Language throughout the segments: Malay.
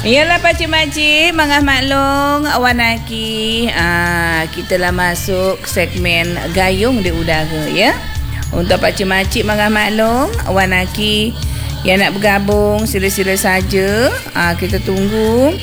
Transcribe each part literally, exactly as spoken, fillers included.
Iyalah pakcik-makcik, mangah maklong wanaki. Ah, kita lah masuk segmen gayung di udara ya. Untuk pakcik-makcik mangah maklong wanaki yang nak bergabung sila-sila saja. Ah, kita tunggu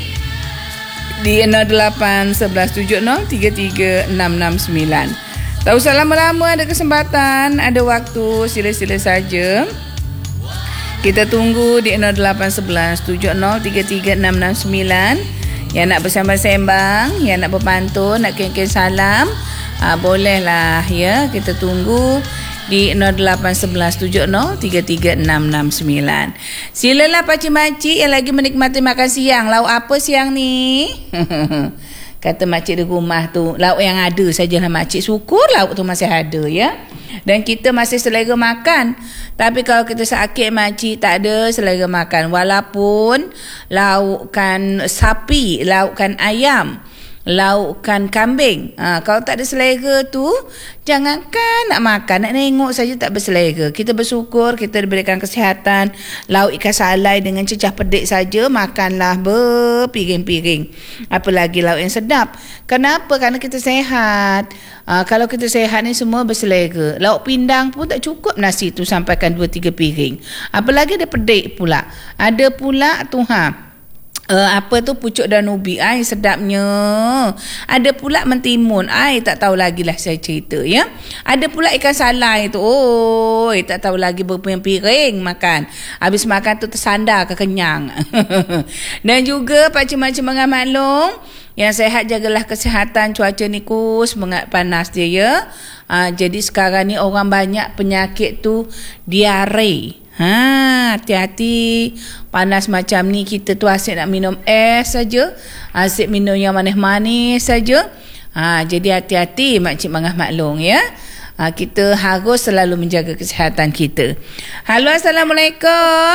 di nol lapan sebelas tujuh nol tiga tiga enam enam sembilan. Tak usah lama-lama, ada kesempatan, ada waktu, sila-sila saja. Kita tunggu di nol lapan sebelas tujuh nol tiga tiga enam enam sembilan. Yang nak bersembang-sembang, yang nak berpantun, nak kirim-kirim salam, aa, bolehlah ya. Kita tunggu di nol lapan sebelas tujuh nol tiga tiga enam enam sembilan. Silalah pakcik-makcik yang lagi menikmati makan siang. Lauk apa siang ni? Kata makcik di rumah tu, lauk yang ada sajalah makcik. Syukur lauk tu masih ada ya. Dan kita masih selera makan. Tapi kalau kita sakit makcik tak ada selera makan. Walaupun laukkan sapi, laukkan ayam, laukkan kambing. Ha, kalau tak ada selera tu, jangankan nak makan, nak tengok saja tak berselera. Kita bersyukur kita diberikan kesihatan. Lauk ikan salai dengan cecah pedik saja, makanlah berpiring-piring. Apalagi lauk yang sedap. Kenapa? Kerana kita sehat. Ha, kalau kita sehat ni semua berselera. Lauk pindang pun tak cukup nasi tu sampaikan dua tiga piring. Apalagi ada pedik pula. Ada pula tu ha. Uh, apa tu pucuk dan ubi, ai sedapnya. Ada pula mentimun, ai tak tahu lagi lah saya cerita ya. Ada pula ikan salai tu, oh tak tahu lagi berpiring makan. Habis makan tu tersandar ke kenyang. Dan juga pakcik-makcik mangah maklong, yang sehat jagalah kesihatan. Cuaca ni kus mengat panas dia ya. Uh, jadi sekarang ni orang banyak penyakit tu diare. Ha, hati-hati. Panas macam ni kita tu asyik nak minum es saja. Asyik minum yang manis-manis saja. Ha, jadi hati-hati makcik mangah maklong ya. Ha, kita harus selalu menjaga kesihatan kita. Halo, Assalamualaikum.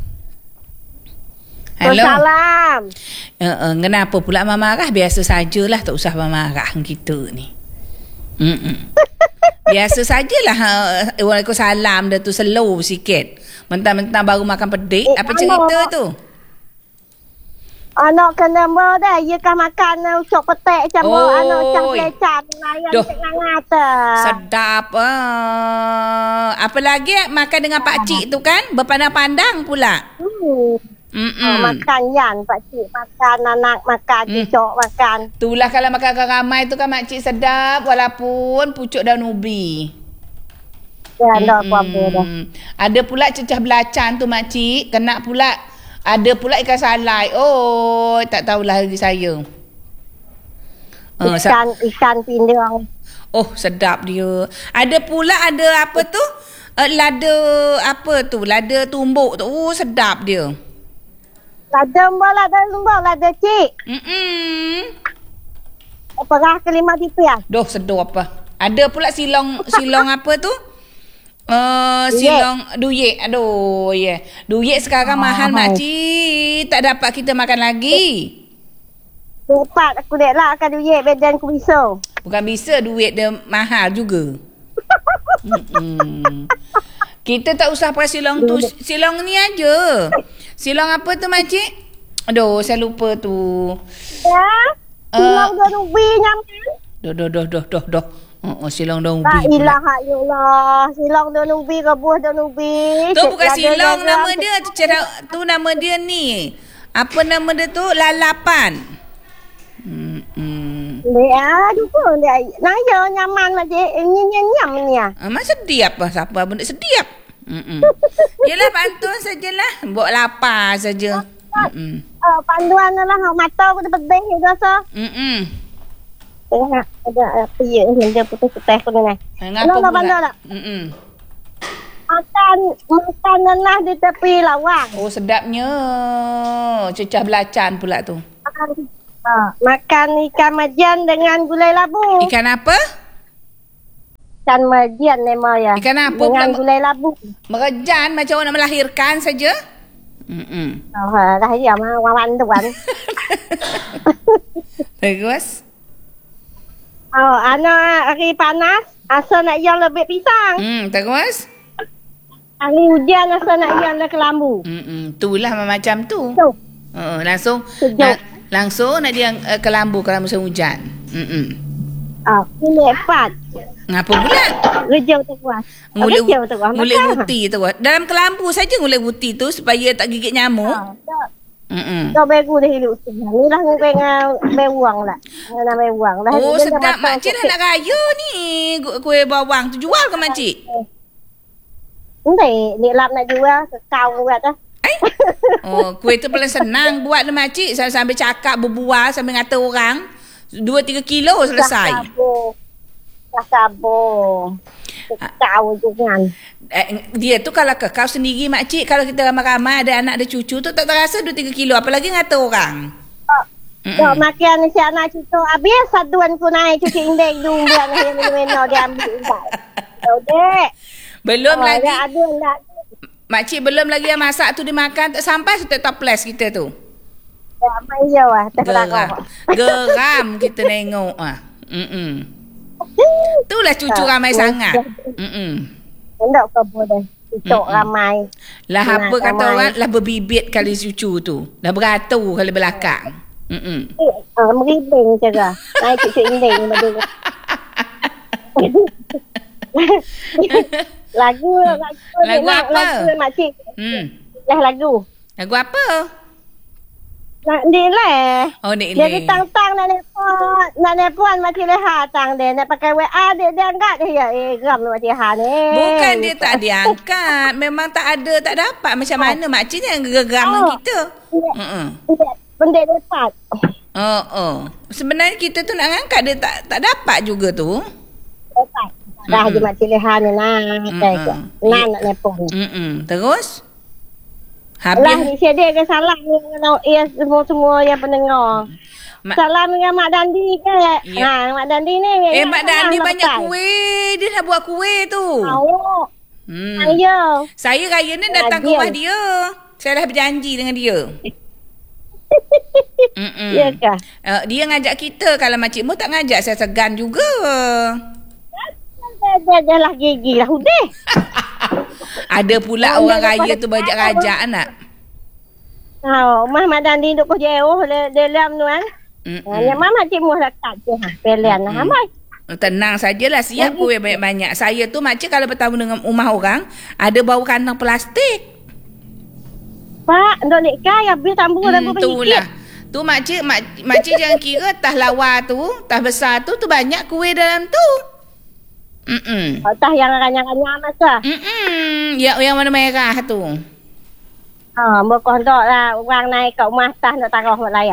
Halo. Salam. Uh, uh, kenapa pula marah? Biasa sajalah, tak usah marah kita ni. Mm-mm. Biasa sajalah. uh, Waalaikumsalam dah tu slow sikit. Mentang-mentang baru makan pedik. Eh, Apa cerita anak, tu? Anak kena mau dah. Ia kan makan ucap petik macam oh, anak ucap pelecah. Ayam tengah ngata. Sedap. Uh. Apa lagi makan dengan pakcik tu kan? Berpandang-pandang pula. Hmm. Oh, makan yan pakcik. Makan anak makan. Mm. Cucuk makan. Itulah kalau makan ramai tu kan makcik sedap. Walaupun pucuk dan ubi. Ya, ada apa-apa dah. Ada pula cecah belacan tu makcik. Kena pula. Ada pula ikan salai. Oh, tak tahulah lagi saya. Uh, ikan, sa- ikan pindang. Oh, sedap dia. Ada pula ada apa tu? Uh, lada apa tu? Lada tumbuk tu. Oh, sedap dia. Lada mbak, lada mbak, lada cik. Mm-mm. Perah kelima tipu ya? Doh, sedap apa. Ada pula silong, silong apa tu? Uh, silong duit. Aduh, ya. Yeah. Duit sekarang oh, mahal makcik. Tak dapat kita makan lagi. Cepat aku dek lah akan duit bedan aku bisa. Bukan bisa, duit dia mahal juga. Kita tak usah pakai silong tu. Silong ni aja. Silong apa tu makcik? Aduh, saya lupa tu. Ya. Silong uh, daun ubi nyaman. Doh, doh, doh, doh, doh, doh. Oh, oh, silong daun ubi. La ilaha illallah. Silong daun ubi, rebuh daun ubi. Tu bukan silong nama dia. Tu, cara, tu nama dia ni. Apa nama dia tu? Lalapan. Hmm, hmm. Ya, juga. Naya nyaman lah je. Nyam ni ya. Ah, mak sediap lah. Siapa benda sediap. Hmm. Yelah, pantun sajalah. Buat lapar saja. Hmm. Uh, panduan lah. Mata aku dah pedih. Rasa. Hmm. Tengah ada apa ya dia putus-putus aku dengar. Ngapa pula? Hmm. Makan makanan lah di tepi lawang. Oh, sedapnya. Cecah belacan pula tu. Uh, makan ikan majan dengan gulai labu. Ikan apa? Ikan majan nama ya. Ikan apa dengan pula? Gulai labu. Merejan macam orang nak melahirkan saja. Hmm. Oh, dah ya mah wawan-wan. Bagus. Oh, anak hari panas, asal nak yang lebih pisang. Hmm, terus? Hari hujan asal nak yang le kelambu. Hmm, itulah macam tu. Tu. Uh, langsung Sejuk. na, langsung nak dia uh, kelambu kalau musim hujan. Hmm. Ah, ini empat. Ngapa pula? Rejau tu kuat. Ngulik Rejau tu kuat. ngulik buti tu. Dalam kelambu saja ngulik buti tu supaya tak gigit nyamuk. Hmm. Kau begu dah hidup tu. Ni lah dengan bewang lah. Dengan bewang lah. Oh, sedap makcik dah nak raya ni. Kuih bawang tu jual ke makcik? Nanti ni lap nak jual kau buat dah. Eh? Oh, kuih tu paling senang buat lah makcik. Sambil cakap berbual sambil ngata orang. Dua tiga kilo selesai. Tak sabar. Kau jangan. Eh, dia tu kalau kekau sendiri makcik, kalau kita ramai-ramai ada anak ada cucu tu tak terasa dua tiga kilo, apalagi ngata orang. Oh, makan si anak cucu habis saduan ku naik cuci indek dulu bulan yang minum dia ambil indek. Dek. Belum oh, lagi. Ada nak. Makcik belum lagi yang masak tu dimakan tak sampai sudah toples kita tu. Ya, mai yo ah, Geram. Geram kita tengok ah. Hmm. Itulah cucu ramai sangat. Hmm. Hendak ke boleh. Cucuk ramai. Lah apa kata orang, lah berbibit kali cucu tu. Dah beratur kali belakang. Hmm. Ah, meribing cara. Naik cucu indek ni bagi. Lagu, lagu. Lagu apa? Lagu makcik. Hmm. Lah lagu. Lagu apa? Nak dia lah. Oh, Nek Dia Le. ditang-tang nak nelpon. Nak nelpon mati leha tang dia. Nak pakai W A dia, dia angkat dia. Ya, eh, geram mati leha ni. Bukan dia tak diangkat. Memang tak ada, tak dapat. Macam oh. mana makcik yang geram oh. kita. Ya. Benda dapat. Oh, oh. Sebenarnya kita tu nak angkat dia tak tak dapat juga tu. Dapat. Dah je mati leha ni nak. Nak nak nelpon. Mm-mm. Terus? Habis. Lah ni saya dia ke salah dengan ya, semua-semua yang pendengar. Ma- salam dengan Mak Dandi ke? Ya. Ha, Mak Dandi ni. Eh, Mak Dandi banyak pakai. Kuih. Dia nak buat kuih tu. Tahu. Hmm. Ya. Saya raya ni datang ke rumah dia. Saya dah berjanji dengan dia. Ya ke? Uh, dia ngajak kita. Kalau makcik mu tak ngajak, saya segan juga. Dia adalah gigi lah. Udah. Ada pula oh, orang raya tu banyak rajak anak. Oh, Mah Mak Dandi duk jauh dalam tu kan. Ya mama cik mu dekat je ha. Pelian lah mai. Tenang sajalah, siap kuih banyak-banyak. Saya tu makcik kalau bertamu dengan rumah orang, ada bau kandang plastik. Pak, ndok nek kai habis tambung dah berapa itulah. Tu makcik mak, makcik jangan kira tah lawa tu, tah besar tu tu banyak kuih dalam tu. Hmm. Oh, tah yang ranyang-ranyang masa. Hmm. Ya, yang warna merah tu. Ha, mokoh ndok lah orang naik kat rumah tah nak taruh layan.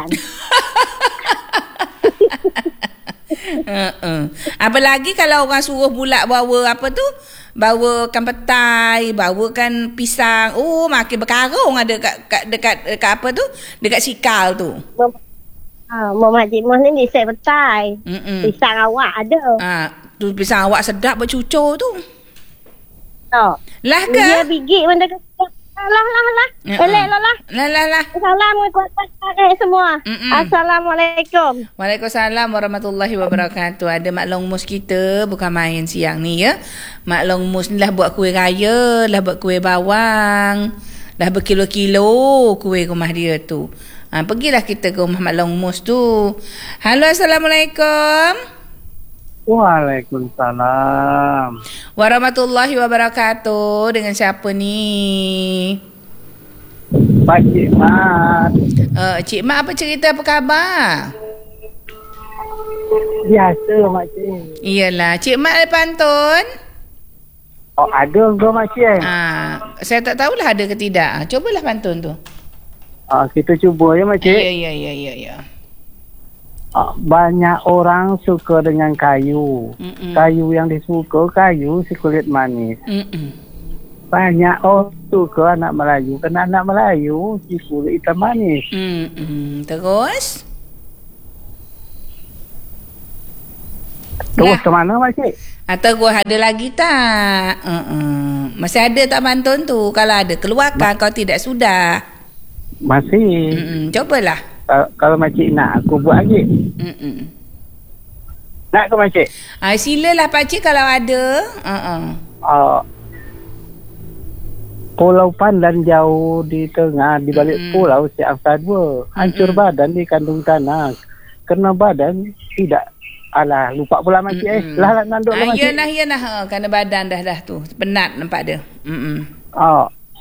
uh-uh. Apalagi kalau orang suruh pula bawa apa tu? Bawakan petai, bawakan pisang. Oh, makin berkarung ada kat, kat dekat dekat apa tu? Dekat sikal tu. Ha, mau makcik mu ni disek petai. Mm-mm. Pisang awak ada. Ha, tu pisang awak sedap bercucur tu. Oh. Lah ke? Dia biji benda ke. Lah lah lah. Elok lah lah. Lah lah lah. Assalamualaikum warahmatullahi semua. Mm-mm. Assalamualaikum. Waalaikumsalam warahmatullahi wabarakatuh. Ada Mak Long Mus kita bukan main siang ni ya. Mak Long Mus ni lah buat kuih raya, lah buat kuih bawang, dah berkilo-kilo kuih rumah dia tu. Ha, pergilah kita ke rumah Mak Long Mus tu. Halo, Assalamualaikum. Waalaikumsalam warahmatullahi wabarakatuh. Dengan siapa ni? Pak Cik Mat. Uh, Cik Mat, apa cerita, apa khabar? Biasa makcik. Iyalah, Cik Mat ada pantun? Oh, ada ke makcik? Ah, saya tak tahulah ada ke tidak. Cubalah pantun tu. Ah, kita cuba ya makcik. Ya, ya, ya, ya, ya. Ah, banyak orang suka dengan kayu. Mm-mm. Kayu yang disuka kayu si kulit manis. Mm-mm. Banyak orang suka anak Melayu. Kena anak Melayu si kulit hitam manis. Mm-mm. Terus? Terus ke mana makcik? Atau gua ada lagi tak? Uh-uh. Masih ada tak pantun tu? Kalau ada, keluarkan. Ma- Kalau tidak, sudah. Masih. Mm-mm. Cobalah. Uh, kalau makcik nak, aku buat lagi. Mm-mm. Nak ke makcik? Ah, silalah pakcik kalau ada. Uh-uh. Uh, Pulau Pandan jauh di tengah, di balik mm. pulau si angka dua. Hancur mm-hmm. badan di kandung tanah. Kena badan tidak. Alah, lupa pula makcik mm-hmm. eh. Lah, lah nanduk lah makcik. Ya nah, ya nah. Kena badan dah dah tu. Penat nampak dia. Mm-mm. Oh.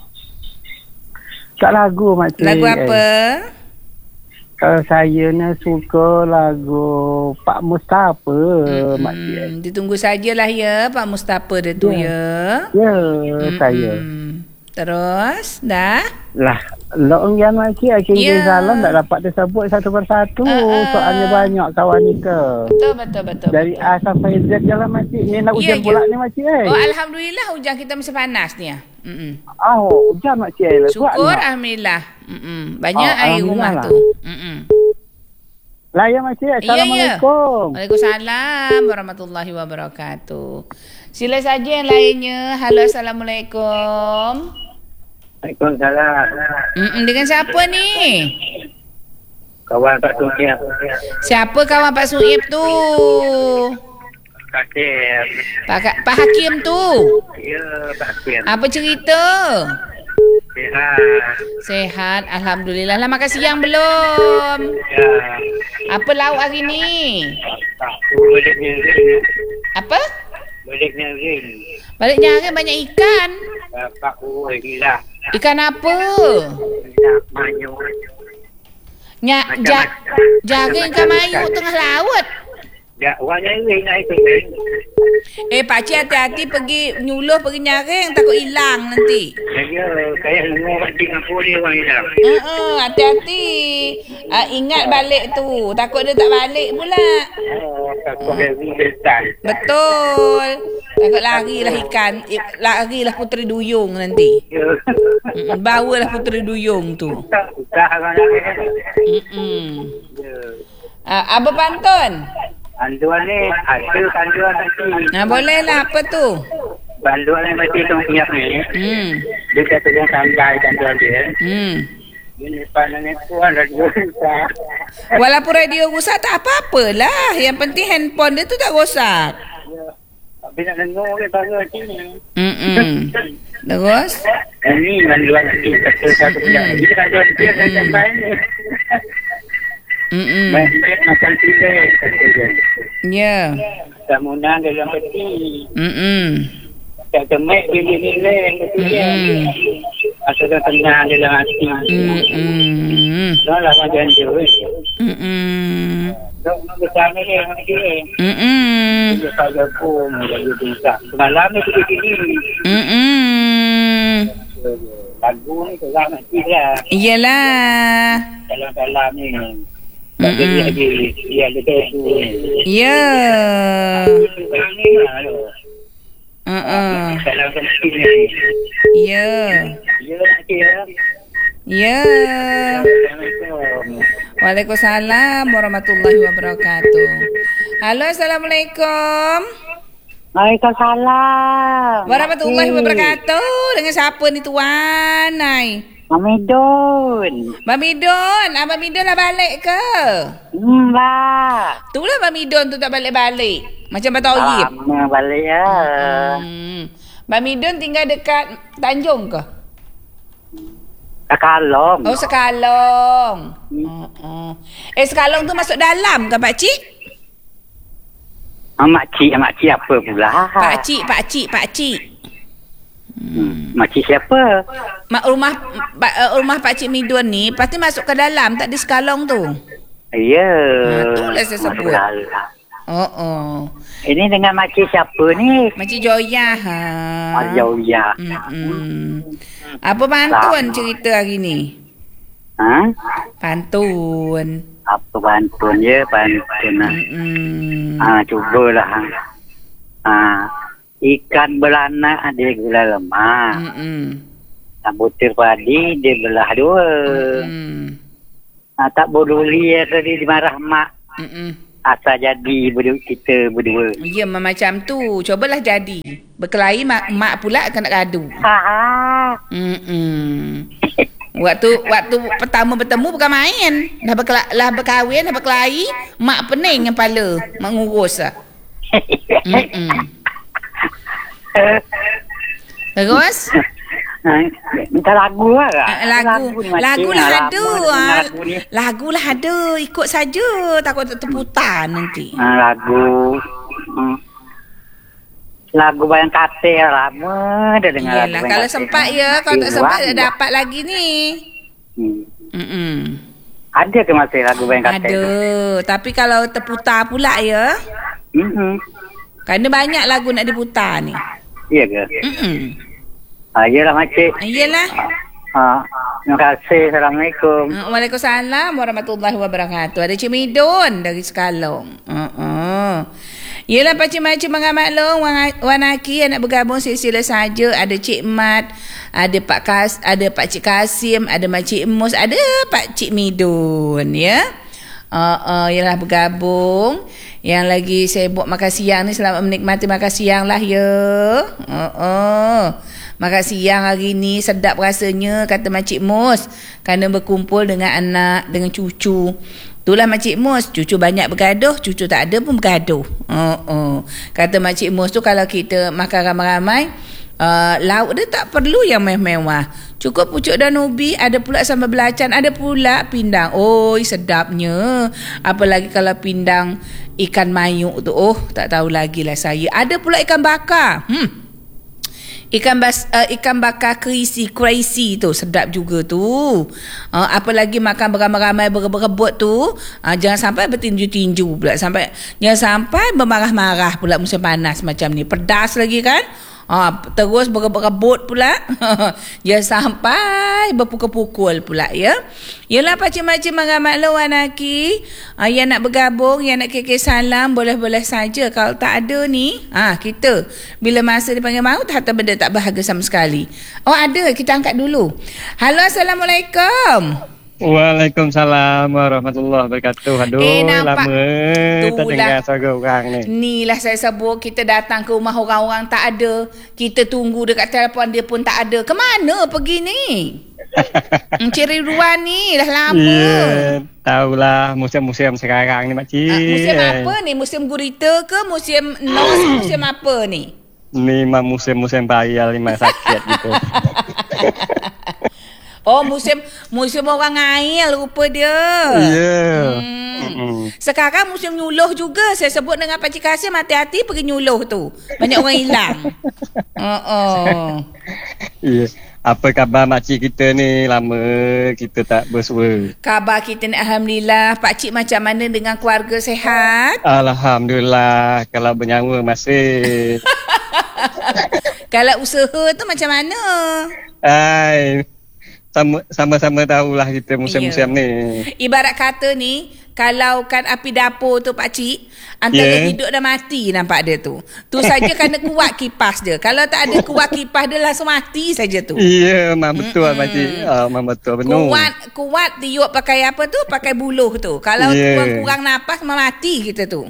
Tak lagu makcik. Lagu apa? Eh. Kalau saya ni suka lagu Pak Mustafa, mm-hmm. makcik. Ditunggu sajalah ya Pak Mustafa dia tu ya. Ya, ya mm-hmm. saya. Terus, dah? Lah, loongan makcik, akhirnya yeah. salam tak dapat disebut satu persatu. Uh, uh. Soalnya banyak kawan kita. Betul, betul, betul. Dari A sampai Z jalan makcik. Ni nak hujan yeah, pula yeah. ni makcik eh. Oh, Alhamdulillah hujan kita masih panas ni ya. Mm-mm. Oh, hujan makcik eh. Syukur, Alhamdulillah. Mm-mm. Banyak oh, air rumah lah. tu. Mm-mm. Lah ya makcik, Assalamualaikum. Ya, ya. Waalaikumsalam warahmatullahi wabarakatuh. Sila saja yang lainnya. Halo, Assalamualaikum. Waalaikumsalam. Mm-mm. Dengan siapa ni? Kawan Pak Suib. Siapa kawan Pak Suib tu? Hakim. Pak, Pak Hakim tu? Ya, Pak Hakim. Apa cerita? Sehat. Sehat, Alhamdulillah. Lah makan siang belum? Ya. Apa lauk hari ni? Apa? Balik nyaring. Balik nyaring banyak ikan. Pak Uwe gila. Ikan apa? Mayu. Nyak ja, jaring ikan mayu tengah laut. Ya, orang nyaring nak itu. Eh, pakcik hati-hati pergi nyuluh pergi nyaring takut hilang nanti. Ya, saya semua kat Singapura dia orang hilang. Uh-uh, hati-hati. Uh, ingat balik tu. Takut dia tak balik pula. Oh, takut dia hilang. Betul. Takut larilah ikan. Eh, larilah puteri duyung nanti. Ya. Mm-mm, bawalah puteri duyung tu. Susah orang nyaring. Mm-mm. Ya. Uh, Abah pantun. Panduan ni, ada panduan nanti. Nah, boleh lah. Apa tu? Panduan yang mesti tong siap ni. Hmm. Dia kata dia santai panduan dia. Hmm. Ini panduan ni puan radio rusak. Walaupun radio rusak tak apa-apalah. Yang penting handphone dia tu tak rosak. Ya. Tapi nak dengar dia baru sini. Hmm. Terus? Ini panduan nanti. Kata satu punya. Ini panduan dia yang sampai ni. Hmm. Baik-baik makan pilih. Ya. Tak menang dalam peti. Hmm. Tak temek pilih-pilih. Hmm. Asal dah tenang dalam hati. Hmm. Dah lah macam tu. Hmm. Dok nak bersama dia macam ni. Hmm. Dia saja pun jadi susah. Semalam ni pergi sini. Hmm. Lagu ni seram nanti lah. Iyalah. Dalam-dalam ni. Tak jadi lagi. Dia ada tu. Ya. Ni lah tu. Uh-uh. Dalam sini ni. Ya. Ya nanti ya. Ya. Assalamualaikum. Waalaikumsalam warahmatullahi wabarakatuh. Halo, Assalamualaikum. Waalaikumsalam. Warahmatullahi wabarakatuh. Dengan siapa ni tuan? Nai. Mamidon. Mamidon. Abang Midon lah balik ke? Hmm, lah. Itulah Mamidon tu tak balik-balik. Macam Batu Oyip. Lama balik ya. Hmm. Mamidon tinggal dekat Tanjung ke? Sekalong. Oh, Sekalong. Hmm. Uh-uh. Eh, Sekalong tu masuk dalam ke pakcik? Ah, makcik, makcik apa pula? Pakcik, pakcik, pakcik. Hmm. Makcik siapa? Mak rumah pa, rumah Pakcik Midon ni pasti masuk ke dalam, tak di Sekalong tu. Ya. Ha, itulah saya sebut. Oh oh. Ini dengan makcik siapa ni? Makcik Joya. Ha. Oh, Joya. Hmm. Apa pantun cerita hari ni? Ha? Pantun. Apa pantun ya, pantun. Hmm. Ah, cubalah. Ah. Ikan beranak dia gula lemak. Hmm. Butir padi dia belah dua. Hmm. Ah, tak bodoli ya tadi dimarah mak. Hmm. Asal jadi berdua kita berdua. Ya, macam tu. Cobalah jadi. Berkelahi mak, mak pula akan nak gaduh. Ha. Hmm. Waktu waktu pertama bertemu bukan main. Dah berkela, lah berkahwin, dah berkelahi, mak pening kepala, mak ngurus ah. Hmm. Terus? Minta lagu lah. Lagu. Lagu lah ada. Lagu, ni. lagu lah ada. Ikut saja. Takut terputar nanti. Ha, lagu. Hmm. Lagu Bayang Katil lama dah dengar. Yalah, lagu kalau sempat ya. Kalau tak sempat tak dapat lagi ni. Hmm. Mm-mm. Ada ke masih lagu Bayang Katil? Ada. Tu? Tapi kalau terputar pula ya. Mm-hmm. Kerana banyak lagu nak diputar ni. Iya ke? Mm-mm. Ah, iyalah makcik. Iyalah. Ah, terima kasih. Assalamualaikum. Uh, Waalaikumsalam warahmatullahi wabarakatuh. Ada Cik Midun dari Sekalong. Uh-uh. Yelah pakcik-makcik mengamat long, wanaki yang nak bergabung sila-sila saja. Ada Cik Mat, ada Pak Kas, ada Pak Cik Kasim, ada Makcik Mus, ada Pak Cik Midun ya. Uh, uh, yelah bergabung. Yang lagi sibuk makan siang ni, selamat menikmati makan siang lah ya. Uh, uh. Makan siang hari ni sedap rasanya kata Makcik Mus, kerana berkumpul dengan anak, dengan cucu. Itulah Makcik Mus, cucu banyak bergaduh, cucu tak ada pun bergaduh. Uh, uh. Kata Makcik Mus tu kalau kita makan ramai-ramai, uh, lauk dia tak perlu yang mewah-mewah. Cukup pucuk dan ubi, ada pula sambal belacan, ada pula pindang. Oi, sedapnya. Apalagi kalau pindang ikan mayuk tu. Oh, tak tahu lagi lah saya. Ada pula ikan bakar. Hmm. Ikan bas, uh, ikan bakar kerisi, crazy tu sedap juga tu. Uh, apalagi makan beramai-ramai berebut tu, uh, jangan sampai bertinju-tinju pula, sampai jangan sampai bermarah-marah pula musim panas macam ni. Pedas lagi kan? Ah, terus berebut-rebut pula. Jangan sampai berpukul-pukul pula ya. Yalah pakcik-makcik mengamat lawan laki, ah, yang nak bergabung, yang nak kekek salam, boleh-boleh saja. Kalau tak ada ni, ah kita bila masa dipanggil maut, harta benda tak berharga sama sekali. Oh ada, kita angkat dulu. Halo, Assalamualaikum. Waalaikumsalam warahmatullahi wabarakatuh. Aduh, eh, lama tak dengar suara orang ni. Ni lah saya sebut, kita datang ke rumah orang-orang tak ada. Kita tunggu dekat telefon dia pun tak ada. Kemana pergi ni? Encik Ridwan ni dah lama. Ya, yeah, tahulah musim-musim sekarang ni makcik. Uh, musim apa ni? Musim gurita ke? Musim nos? Musim apa ni? Ni memang musim-musim bayar lima sakit gitu. Oh, musim musim orang ngail rupa dia. Ya. Yeah. Hmm. Mm-hmm. Sekarang musim nyuluh juga. Saya sebut dengan Pakcik Kasim, hati-hati pergi nyuluh tu. Banyak orang hilang. Oh, oh. Ya. Yeah. Apa khabar makcik kita ni? Lama kita tak bersua. Khabar kita ni alhamdulillah. Pakcik macam mana dengan keluarga sihat? Alhamdulillah. Kalau bernyawa masih. Kalau usaha tu macam mana? Ai. Sama-sama tahulah kita musim-musim yeah. ni. Ibarat kata ni, kalau kan api dapur tu pakcik, antara yeah. hidup dan mati nampak dia tu. Tu saja kena kuat kipas dia. Kalau tak ada kuat kipas dia langsung mati saja tu. Ya, yeah, memang betul mm-hmm. pakcik. Oh, memang betul benar. Kuat kuat tiup pakai apa tu? Pakai buluh tu. Kalau yeah. kurang-kurang nafas mati kita tu.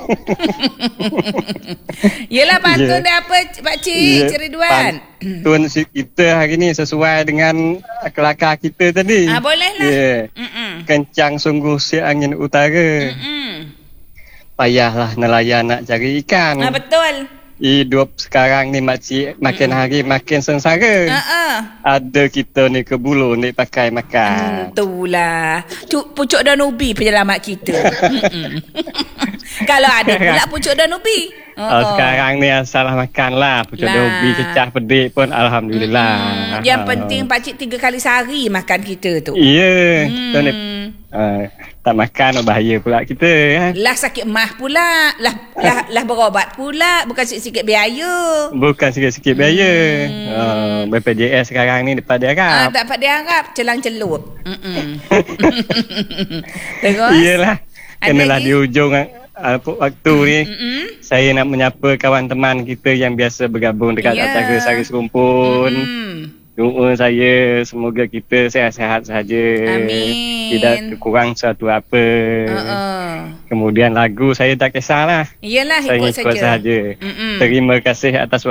Yelah pantun yeah. dia apa pakcik yeah. Cik Ridwan? Pantun kita hari ni sesuai dengan kelakar kita tadi. Ah, boleh lah. Yeah. Kencang sungguh si angin utara. Mm-mm. Payahlah nelayan nak cari ikan. Ah, betul. Hidup sekarang ni makcik makin mm. hari makin sengsara. Uh-uh. Ada kita ni ke bulu ni pakai makan. Hmm, itulah. Cuk, pucuk dan ubi penyelamat kita. Kalau ada pula pucuk dan ubi. Oh, oh. Sekarang ni salah makan lah. Pucuk dan ubi cecah pedik pun alhamdulillah. Hmm. Yang oh. penting pakcik tiga kali sehari makan kita tu. Ya. Yeah. Hmm. Uh, tak makan bahaya pula kita kan. Lah sakit mah pula. Lah lah, lah berobat pula. Bukan sikit-sikit biaya. Bukan sikit-sikit biaya. Hmm. Uh, B P J S sekarang ni dapat diharap. Ah, tak dapat diharap. Celang-celup. Terus. Iyalah. Kenalah di ujung uh, waktu ni. Mm-mm. Saya nak menyapa kawan teman kita yang biasa bergabung dekat yeah. acara Sari Serumpun. Mm. Doa saya semoga kita sihat-sihat saja. Amin. Tidak kurang satu apa. Uh-uh. Kemudian lagu saya tak kisahlah. Iyalah, ikut saja. Terima kasih atas